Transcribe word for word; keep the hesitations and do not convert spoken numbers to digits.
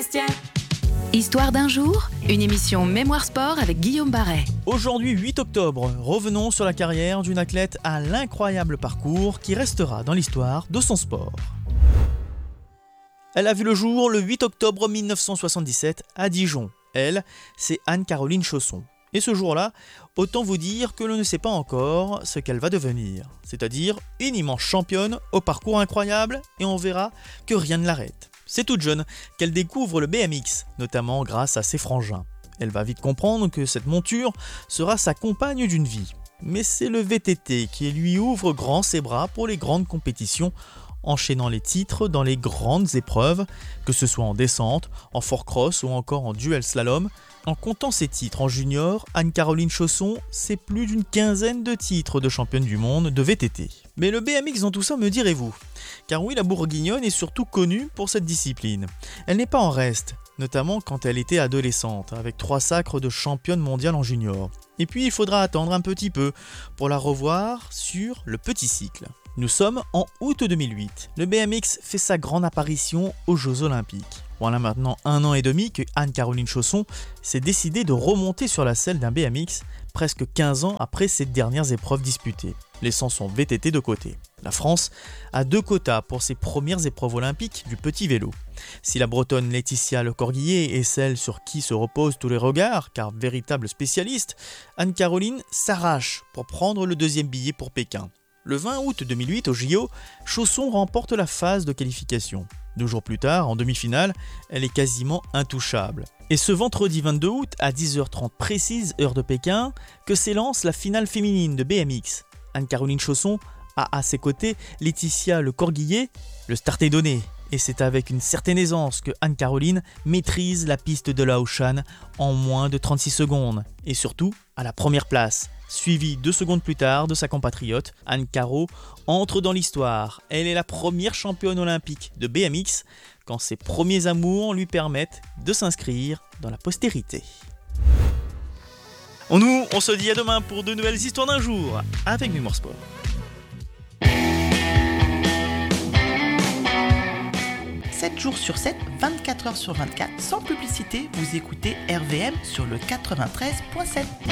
vestiaire. Histoire d'un jour, une émission Mémoire Sport avec Guillaume Barret. Aujourd'hui huit octobre, revenons sur la carrière d'une athlète à l'incroyable parcours qui restera dans l'histoire de son sport. Elle a vu le jour le huit octobre mille neuf cent soixante-dix-sept à Dijon. Elle, c'est Anne-Caroline Chausson. Et ce jour-là, autant vous dire que l'on ne sait pas encore ce qu'elle va devenir. C'est-à-dire une immense championne au parcours incroyable et on verra que rien ne l'arrête. C'est toute jeune qu'elle découvre le B M X, notamment grâce à ses frangins. Elle va vite comprendre que cette monture sera sa compagne d'une vie. Mais c'est le V T T qui lui ouvre grand ses bras pour les grandes compétitions, enchaînant les titres dans les grandes épreuves, que ce soit en descente, en four cross ou encore en duel slalom. En comptant ses titres en junior, Anne-Caroline Chausson, c'est plus d'une quinzaine de titres de championne du monde de V T T. Mais le B M X dans tout ça, me direz-vous ? Car oui, la Bourguignonne est surtout connue pour cette discipline. Elle n'est pas en reste, notamment quand elle était adolescente, avec trois sacres de championne mondiale en junior. Et puis il faudra attendre un petit peu pour la revoir sur le petit cycle. Nous sommes en août deux mille huit. Le B M X fait sa grande apparition aux Jeux Olympiques. Voilà maintenant un an et demi que Anne-Caroline Chausson s'est décidée de remonter sur la selle d'un B M X presque quinze ans après ses dernières épreuves disputées, laissant son V T T de côté. La France a deux quotas pour ses premières épreuves olympiques du petit vélo. Si la Bretonne Laetitia Lecorguillet est celle sur qui se reposent tous les regards, car véritable spécialiste, Anne-Caroline s'arrache pour prendre le deuxième billet pour Pékin. Le vingt août deux mille huit, au J O, Chausson remporte la phase de qualification. Deux jours plus tard, en demi-finale, elle est quasiment intouchable. Et ce vendredi vingt-deux août, à dix heures trente précise, heure de Pékin, que s'élance la finale féminine de B M X. Anne-Caroline Chausson a à ses côtés Laetitia Lecorguillet. Le start est donné, et c'est avec une certaine aisance que Anne-Caroline maîtrise la piste de la Haut-Chan en moins de trente-six secondes, et surtout à la première place. Suivi deux secondes plus tard de sa compatriote, Anne-Caro entre dans l'histoire. Elle est la première championne olympique de B M X quand ses premiers amours lui permettent de s'inscrire dans la postérité. On nous, on se dit à demain pour de nouvelles histoires d'un jour avec Mémoire Sport. sept jours sur sept, vingt-quatre heures sur vingt-quatre, sans publicité, vous écoutez R V M sur le quatre-vingt-treize virgule sept.